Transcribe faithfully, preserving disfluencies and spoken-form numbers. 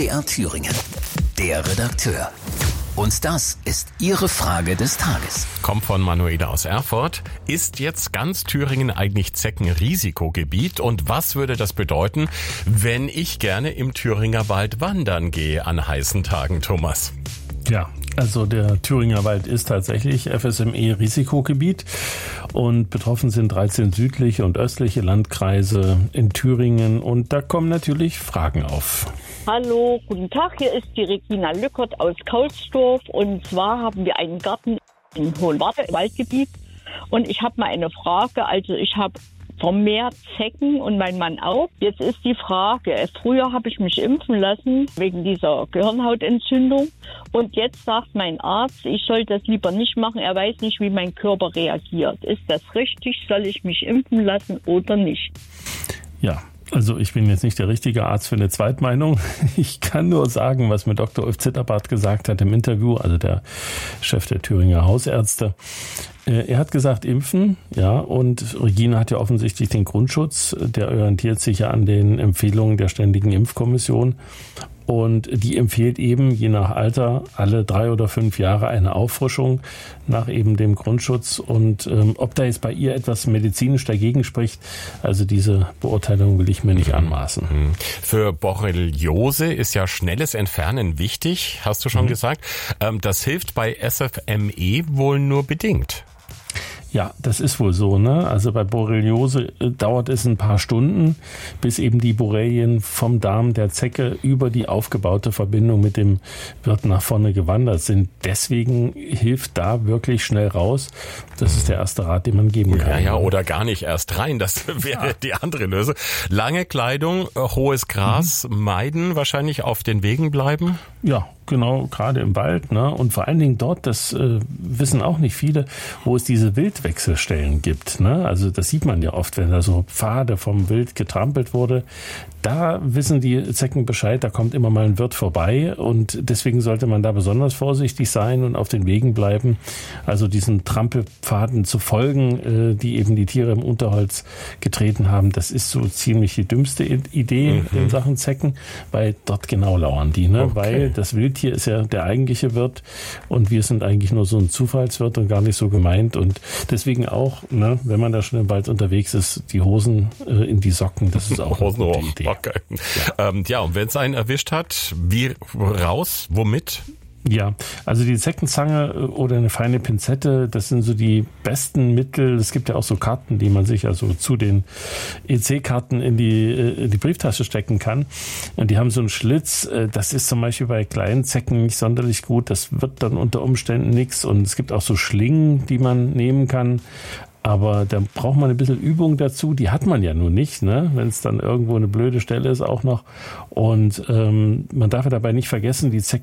M D R Thüringen. Der Redakteur. Und das ist Ihre Frage des Tages. Kommt von Manuela aus Erfurt. Ist jetzt ganz Thüringen eigentlich Zeckenrisikogebiet? Und was würde das bedeuten, wenn ich gerne im Thüringer Wald wandern gehe an heißen Tagen, Thomas? Ja, also der Thüringer Wald ist tatsächlich F S M E-Risikogebiet und betroffen sind dreizehn südliche und östliche Landkreise in Thüringen und da kommen natürlich Fragen auf. Hallo, guten Tag, hier ist die Regina Lückert aus Kaulsdorf und zwar haben wir einen Garten im Hohenwarte Waldgebiet und ich habe mal eine Frage, also ich habe vermehrt Zecken und mein Mann auch. Jetzt ist die Frage, früher habe ich mich impfen lassen wegen dieser Gehirnhautentzündung und jetzt sagt mein Arzt, ich soll das lieber nicht machen, er weiß nicht, wie mein Körper reagiert. Ist das richtig? Soll ich mich impfen lassen oder nicht? Ja. Also ich bin jetzt nicht der richtige Arzt für eine Zweitmeinung. Ich kann nur sagen, was mir Doktor Ulf Zitterbart gesagt hat im Interview, also der Chef der Thüringer Hausärzte. Er hat gesagt, impfen, ja, und Regina hat ja offensichtlich den Grundschutz, der orientiert sich ja an den Empfehlungen der Ständigen Impfkommission. Und die empfiehlt eben, je nach Alter, alle drei oder fünf Jahre eine Auffrischung nach eben dem Grundschutz. Und ähm, ob da jetzt bei ihr etwas medizinisch dagegen spricht, also diese Beurteilung will ich mir nicht anmaßen. Für Borreliose ist ja schnelles Entfernen wichtig, hast du schon mhm. gesagt. Ähm, das hilft bei S F M E wohl nur bedingt. Ja, das ist wohl so, ne? Also bei Borreliose äh, dauert es ein paar Stunden, bis eben die Borrelien vom Darm der Zecke über die aufgebaute Verbindung mit dem Wirt nach vorne gewandert sind. Deswegen hilft da wirklich schnell raus. Das ist der erste Rat, den man geben kann. Ja, ja, oder gar nicht erst rein. Das wäre ja die andere Lösung. Lange Kleidung, hohes Gras mhm. meiden, wahrscheinlich auf den Wegen bleiben? Ja, genau, gerade im Wald, ne? Und vor allen Dingen dort, das äh, wissen auch nicht viele, wo es diese Wildwechselstellen gibt, ne? Also das sieht man ja oft, wenn da so Pfade vom Wild getrampelt wurde. Da wissen die Zecken Bescheid, da kommt immer mal ein Wirt vorbei und deswegen sollte man da besonders vorsichtig sein und auf den Wegen bleiben. Also diesen Trampelpfaden zu folgen, äh, die eben die Tiere im Unterholz getreten haben, das ist so ziemlich die dümmste Idee mhm. in Sachen Zecken, weil dort genau lauern die, ne? Okay. Weil das Wildtier ist ja der eigentliche Wirt und wir sind eigentlich nur so ein Zufallswirt und gar nicht so gemeint und deswegen auch, ne, wenn man da schon im Wald unterwegs ist, die Hosen äh, in die Socken, das ist auch eine gute Idee. Okay. Ja. Ähm, ja, und wenn es einen erwischt hat, wie raus, womit? Ja, also die Zeckenzange oder eine feine Pinzette, das sind so die besten Mittel. Es gibt ja auch so Karten, die man sich also zu den E C-Karten in die, in die Brieftasche stecken kann. Und die haben so einen Schlitz. Das ist zum Beispiel bei kleinen Zecken nicht sonderlich gut. Das wird dann unter Umständen nichts. Und es gibt auch so Schlingen, die man nehmen kann. Aber da braucht man ein bisschen Übung dazu. Die hat man ja nun nicht, ne? Wenn es dann irgendwo eine blöde Stelle ist auch noch. Und ähm, man darf ja dabei nicht vergessen, die Zecken